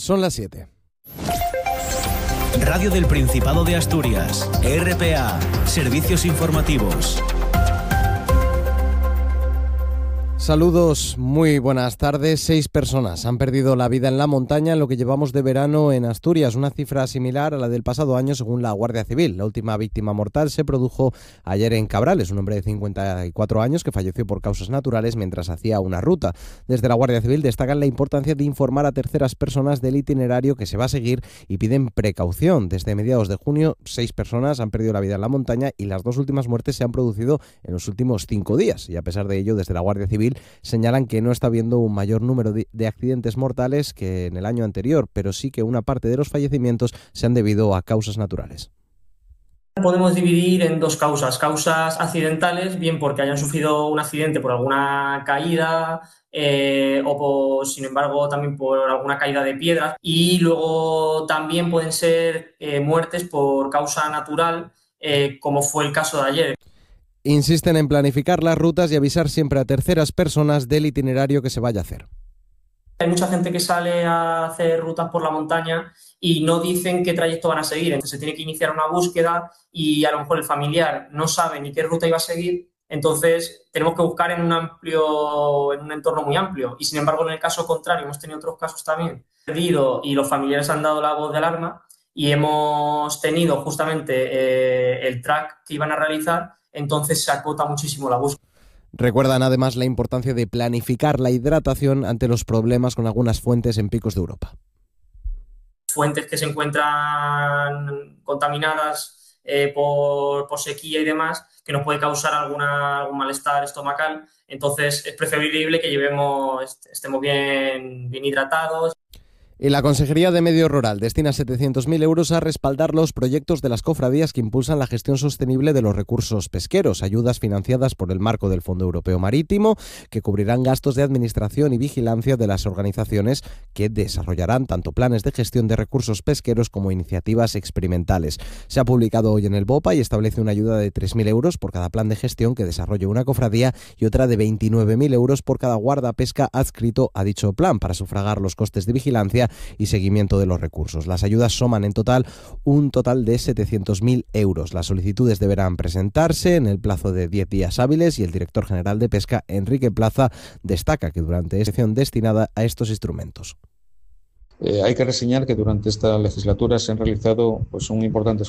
Son las 7. Radio del Principado de Asturias, RPA, Servicios Informativos. Saludos, muy buenas tardes. 6 personas han perdido la vida en la montaña en lo que llevamos de verano en Asturias, una cifra similar a la del pasado año según la Guardia Civil. La última víctima mortal se produjo ayer en Cabrales, un hombre de 54 años que falleció por causas naturales mientras hacía una ruta. Desde la Guardia Civil destacan la importancia de informar a terceras personas del itinerario que se va a seguir y piden precaución. Desde mediados de junio, 6 personas han perdido la vida en la montaña y las 2 últimas muertes se han producido en los últimos 5 días. Y a pesar de ello, desde la Guardia Civil señalan que no está habiendo un mayor número de accidentes mortales que en el año anterior, pero sí que una parte de los fallecimientos se han debido a causas naturales. Podemos dividir en 2 causas accidentales, bien porque hayan sufrido un accidente por alguna caída sin embargo, también por alguna caída de piedras, y luego también pueden ser muertes por causa natural, como fue el caso de ayer. Insisten en planificar las rutas y avisar siempre a terceras personas del itinerario que se vaya a hacer. Hay mucha gente que sale a hacer rutas por la montaña y no dicen qué trayecto van a seguir. Entonces se tiene que iniciar una búsqueda y a lo mejor el familiar no sabe ni qué ruta iba a seguir. Entonces tenemos que buscar en un entorno muy amplio. Y sin embargo, en el caso contrario, hemos tenido otros casos también. Perdido y los familiares han dado la voz de alarma y hemos tenido justamente el track que iban a realizar. Entonces se acota muchísimo la búsqueda. Recuerdan además la importancia de planificar la hidratación ante los problemas con algunas fuentes en picos de Europa. Fuentes que se encuentran contaminadas por sequía y demás, que nos puede causar algún malestar estomacal. Entonces es preferible que estemos bien hidratados. Y la Consejería de Medio Rural destina 700.000 euros a respaldar los proyectos de las cofradías que impulsan la gestión sostenible de los recursos pesqueros, ayudas financiadas por el marco del Fondo Europeo Marítimo, que cubrirán gastos de administración y vigilancia de las organizaciones que desarrollarán tanto planes de gestión de recursos pesqueros como iniciativas experimentales. Se ha publicado hoy en el BOPA y establece una ayuda de 3.000 euros por cada plan de gestión que desarrolle una cofradía y otra de 29.000 euros por cada guardapesca adscrito a dicho plan para sufragar los costes de vigilancia y seguimiento de los recursos. Las ayudas suman en total un total de 700.000 euros. Las solicitudes deberán presentarse en el plazo de 10 días hábiles y el director general de Pesca, Enrique Plaza, destaca que durante esta sesión destinada a estos instrumentos. Hay que reseñar que durante esta legislatura se han realizado un importante